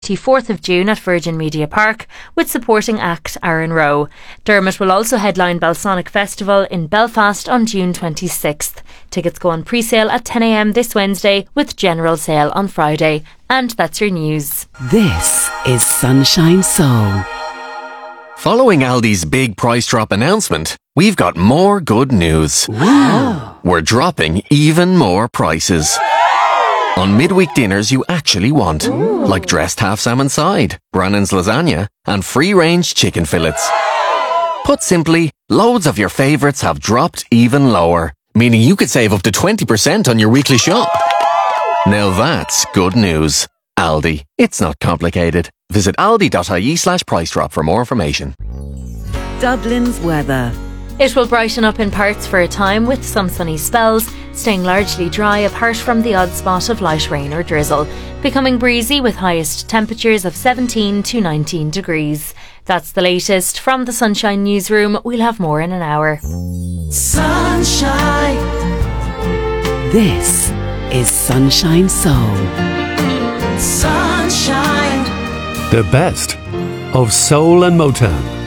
24th of June at Virgin Media Park with supporting act Aaron Rowe. Dermot will also headline Belsonic Festival in Belfast on June 26th. Tickets go on pre-sale at 10 a.m. this Wednesday with general sale on Friday. And that's your news. This is Sunshine Soul. Following Aldi's big price drop announcement, we've got more good news. Wow. We're dropping even more prices. On midweek dinners you actually want, like dressed half salmon side, Brannan's lasagna, and free-range chicken fillets. Put simply, loads of your favourites have dropped even lower, meaning you could save up to 20% on your weekly shop. Now that's good news. Aldi. It's not complicated. Visit aldi.ie/price drop for more information. Dublin's weather. It will brighten up in parts for a time with some sunny spells, staying largely dry apart from the odd spot of light rain or drizzle, becoming breezy with highest temperatures of 17 to 19 degrees. That's the latest from the Sunshine Newsroom. We'll have more in an hour. Sunshine. This is Sunshine Soul. Sunshine. The best of soul and Motown.